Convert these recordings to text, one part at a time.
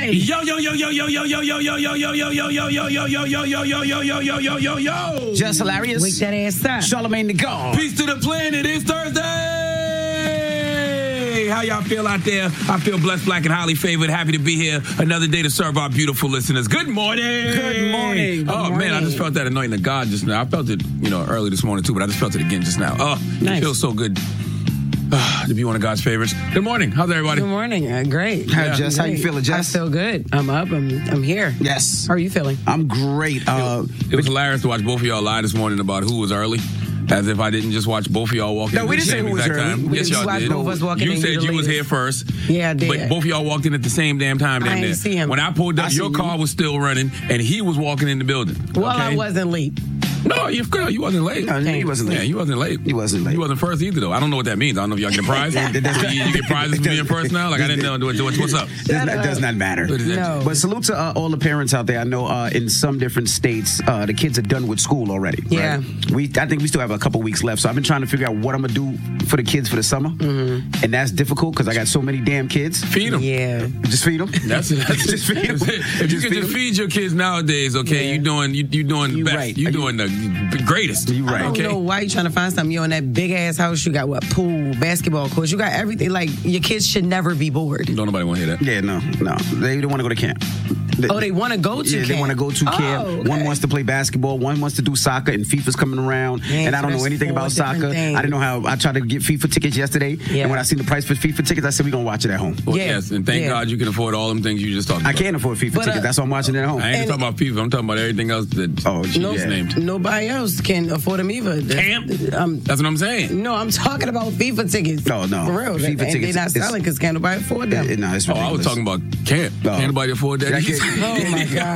Hey. Yo. Just hilarious. Wake that ass up. Charlamagne the God. Peace to the planet. It's Thursday. How y'all feel out there? I feel blessed, black, and highly favored. Happy to be here another day to serve our beautiful listeners. Good morning. Good morning. Oh, man, I just felt that anointing of God just now. I felt it, early this morning, too, but I just felt it again just now. Oh, nice. It feels so good to be one of God's favorites. Good morning. How's everybody? Good morning. Great. Jess, how you feeling, Jess? I feel good. I'm up. I'm here. Yes. How are you feeling? I'm great. It was hilarious to watch both of y'all lie this morning about who was early. As if I didn't just watch both of y'all walk in. No, we didn't say who was early. Time. Yes, y'all did. Both of us walking you in said you was here first. Yeah, I did. But both of y'all walked in at the same damn time. I didn't see him. When I pulled up, your car was still running, and he was walking in the building. Well, okay? I wasn't late. No, you wasn't late. No, he wasn't late. Yeah, you wasn't late. He wasn't late. You wasn't first either, though. I don't know what that means. I don't know if y'all get a prize. You get prizes for being first now? Like, I didn't know. What's up? That does not matter. No. But salute to all the parents out there. I know in some different states, the kids are done with school already. Yeah. Right? I think we still have a couple weeks left. So I've been trying to figure out what I'm going to do for the kids for the summer. Mm-hmm. And that's difficult because I got so many damn kids. Feed them. Yeah. Just feed them? That's just feed them. If you can just feed your kids nowadays, okay, you're doing the best. Right. You're doing the greatest. You right. I don't know why you trying to find something. You're in that big ass house. You got what? Pool, basketball courts. You got everything. Like, your kids should never be bored. Don't nobody want to hear that. Yeah, no. They don't want to go to camp. They want to go to camp. They want to go to camp. Okay. One wants to play basketball. One wants to do soccer, and FIFA's coming around. Man, and I don't know anything about soccer. Things. I didn't know how. I tried to get FIFA tickets yesterday, and when I seen the price for FIFA tickets, I said, we're going to watch it at home. Well, yes, and thank God you can afford all them things you just talked about. I can't afford FIFA tickets. That's why I'm watching it at home. I ain't talking about FIFA. I'm talking about everything else that named. Nobody else can afford them either. Camp? That's what I'm saying. No, I'm talking about FIFA tickets. No. For real. FIFA tickets. They're not selling because can't nobody afford them. No, it's ridiculous. I was talking about camp. Can't nobody afford that? Oh, my God.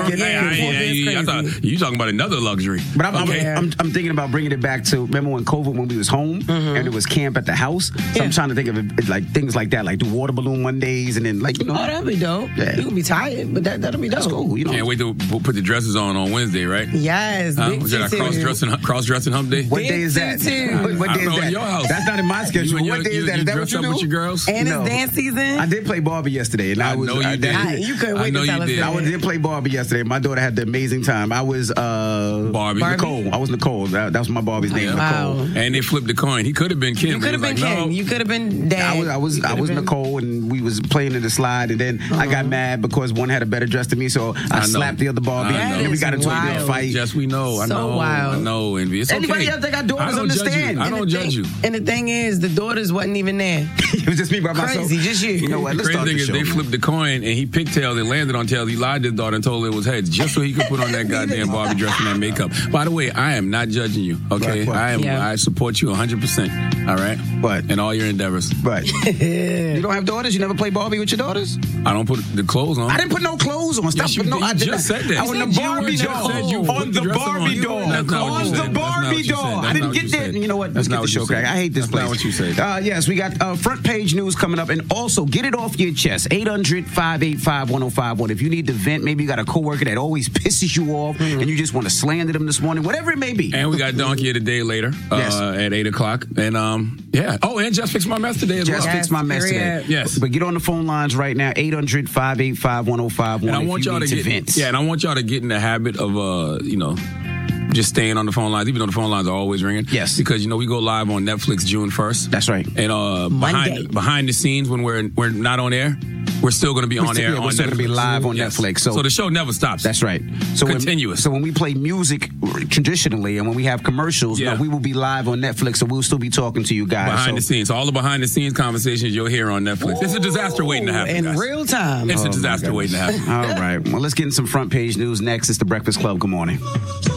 I thought you talking about another luxury. But I'm thinking about bringing it back to, remember when COVID, when we was home and it was camp at the house? So I'm trying to think of it like things like that, like do water balloon Mondays and then like, Oh, that'd be dope. Yeah. You would be tired, but that'll be dope. That's cool. Can't wait to put the dresses on Wednesday, right? Yes. Was that a cross-dressing hump day? What day is that? What day is that? In your house. That's not in my schedule. What day is that? Is that what you do? With your girls? And it's dance season? I did play Barbie yesterday. And I was. know you did. You couldn't wait to tell us I did play Barbie yesterday. My daughter had the amazing time. I was Barbie. Nicole. I was Nicole. That was my Barbie's name, Nicole. And they flipped the coin. He could have been Kim. You could have been Kim. No. You could have been Dad. I was Nicole, and we was playing in the slide, and then I got mad because one had a better dress than me, so I slapped the other Barbie, and then we got into a big fight. Yes, we know. I know, Envy. It's Anybody else that got daughters understand? I don't judge you. And the thing is, the daughters wasn't even there. It was just me by myself. Crazy, just you. You know what? The crazy thing is they flipped the coin, and he picked tails and landed on tails. He lied to his daughter and told her it was heads, just so he could put on that goddamn Barbie dress and that makeup. By the way, I am not judging you, okay? I support you 100%, all right? But in all your endeavors. But you don't have daughters? You never play Barbie with your daughters? I don't put the clothes on. I didn't put no clothes on. Stop. Yes, I just said that. I was the Barbie doll. On the Barbie doll. On the Barbie doll. I didn't get that. You know what? Let's get the show crack. I hate this place. That's not what you said. Yes, we got front page news coming up. And also, get it off your chest. 800-585-1051. If you need to vent, maybe you got a coworker that always pisses you off and you just want to slander them this morning, whatever it may be. And we got Donkey of the Day later at 8 o'clock. And and Just Fix My Mess today as well. Just Fix My Mess today. Yes. But get on the phone lines right now, 800-585-1051. And I want y'all to get and I want y'all to get in the habit of just staying on the phone lines, even though the phone lines are always ringing. Yes. Because, we go live on Netflix June 1st. That's right. And behind the scenes, when we're not on air, we're still going to be on air on Netflix. We're still going to be live on Netflix. So the show never stops. That's right. So continuous. So when we play music traditionally and when we have commercials, we will be live on Netflix, so we'll still be talking to you guys. Behind the scenes. All the behind the scenes conversations you'll hear on Netflix. It's a disaster waiting to happen, in real time. It's a disaster waiting to happen. All right. Well, let's get in some front page news next. It's The Breakfast Club. Good morning.